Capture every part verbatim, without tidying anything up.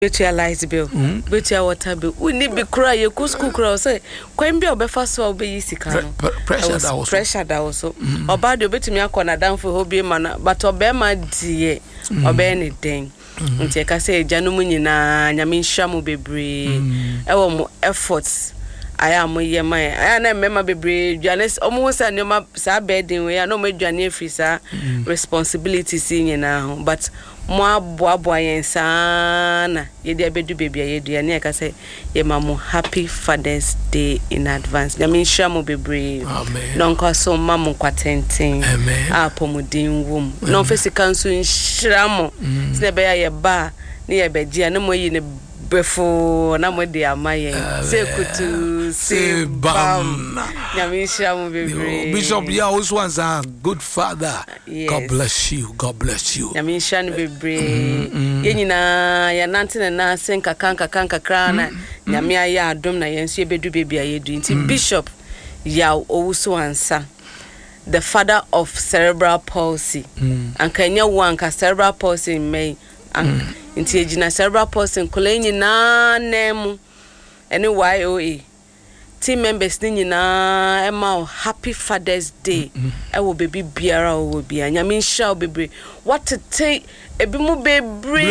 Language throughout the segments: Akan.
Betia light bill, betia water bill. We need be cry. You go school cry. Say, "Quite be a fast so be easy." Pressure that was pressure that also. About the bit me a corner down for hobby man, but obey my dear, obey anything. Until I say, "Janumina, Yamin Shamu be brave." Our more efforts. I am ye my. I am member be brave. Janice almost a no sa bedding. We are no more Janice free responsibility seeing now, but. Mwa boa boa yensana yedi abedu baby yedi ani aka say ye mamu happy Father's Day in advance. Nyame nhia mo bebre. Amen. Non kwa so mamu kwatenten. Amen. Apomuden wom. Non fesika nso nhia mo. Sine be ya ye ba ne ye begia na mo yi ne befo na mo de amaye. Se kutu se bam. Nyame nhia mo bebre. Bishop ya also wants a good father. Yes. God bless you. God bless you. Nyame nhia no bebre. Ye nyina ya nante na senka kanka kanka krana. Nyame aya adom na yenso ye bedu baby ayedu. Nti Bishop ya owuso ansa. The father of cerebral palsy. Mm. Anka nya wanka cerebral palsy me. Mm. Nti ejina cerebral palsy kola nyina nemu. Ene Y O A. Team members ni nyina ema happy Father's Day. Mm -hmm. E wo baby biara wo bia. Nyame nhia bebre. What to take ebi mu bebre.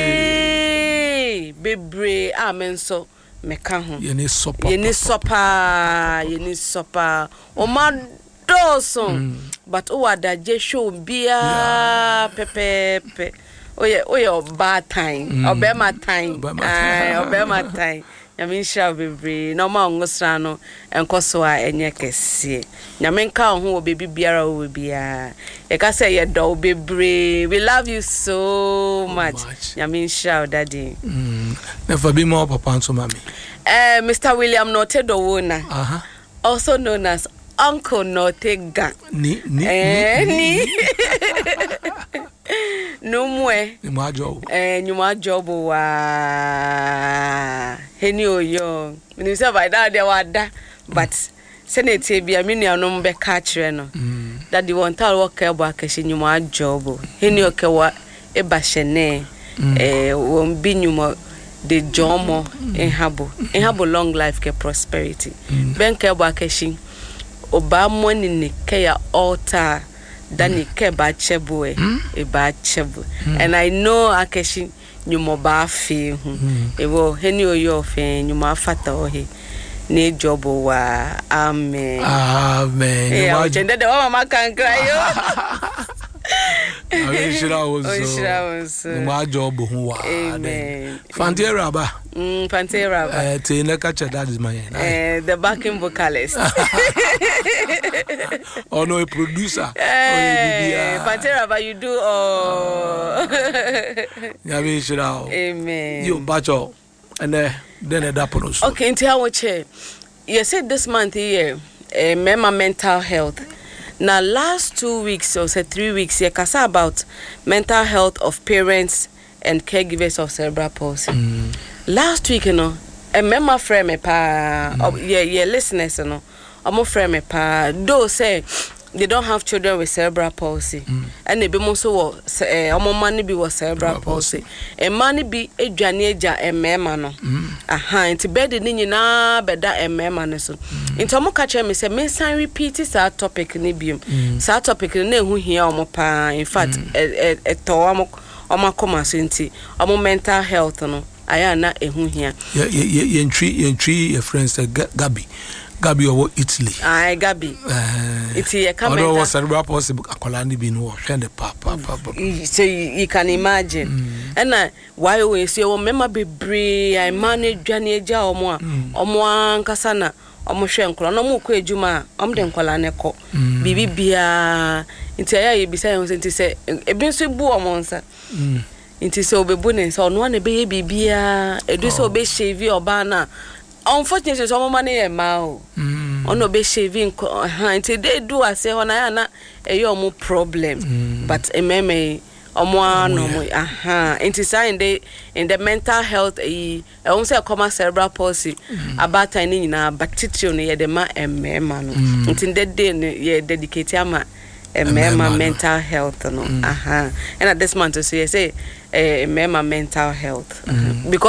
Bebre amen so meka ho. Ye ni sopa. Ye ni sopa, ye ni sopa. O ma doso. But o wada je show bia pepe pe. Oye oye bad time. Obema time. Ah, obema time. Nyame nhia bebre na ma ngosra no enkoso a enye kese nyame nka ho wo bebi biara wo bia e ka say ye do bebre. We love you so much, much. Nyame nhia daddy. Mm. Never be more papa so mami. Eh Mister William Notedowona. Uh-huh. Also known as Uncle Notega. Ni ni eh, ni. ni. No mwe nyuma job eh nyuma job wa heni oyo me say by that there wada but senate bia me nuanom be ka kire no that the one tal work ebo akashi nyuma job heni okewa e ba hene eh won bi nyuma de jomo en habo en habo long life ke prosperity ben ke ebo akashi oba money ne ke ya altar Dani ke ba chebo e e ba chebo and I know akeshi nyumo ba fe hu e wo heni oyo fe nyumo afata o he ne jobo wa amen amen e o chende de wa mama kan krayo amen shira wonso shira wonso nyumo jobo hu wa amen Fantera ba mm Fantera ba eh te na ka that is my eh the backing vocalist oh no, a producer. Hey, oh, Pantera, but you do oh. Amen. You bacho, and then then it happens. Okay, until I check. You said this month here, uh, member mental health. Now, last two weeks or say three weeks, you kasa about mental health of parents and caregivers of cerebral palsy. Mm. Last week, you know, a member friend me pa, mm. yeah, yeah, listeners, you know. Omo frame me pa do say they don't have children with cerebral palsy mm. and they be mo so wo eh omo man bi wo cerebral palsy e man bi edwane eja emema no mm. aha nti bed ni nyina beda emema no so mm. nti omo ka che me say me san repeat sa topic ni biom mm. sa topic ni ehu hia omo pa in fact mm. e e to omo omo koma so nti omo mental health no aya na ehu hia ye ye ye ntwi ye ntwi your friends Gabi Gabi over Italy. Aye, Gabi. Uh, Italy, I can't remember. Was cerebral palsy. Akolani been washed the papa, papa. So you, you can imagine. Mm. And uh, why we say, "Oh, remember be brave. I manage Johnny Eja omo, omo ankasana, omo shenkula. No mo kwe juma. Om den kola neko. Bibi bia. Inti aya ye bisa yon inti se. Ebin so bu omo nsa. Inti se obebu ne nsa. Ono ane be ye bibia. Edu se obe shave oba na. Unfortunately, some money e ma o. Ono be shaving until they do I say ona ya na e yo mo problem. Mm. But e meme omo ano mo aha. Inti say in the in the mental health e e won say common cerebral palsy about tiny na bacteria no ye de ma emmema no. Inti the day ye dedicate ama a mema mental health no. Mm. Aha. And at this month so you say a mema mental health. Mm. Uh-huh. Because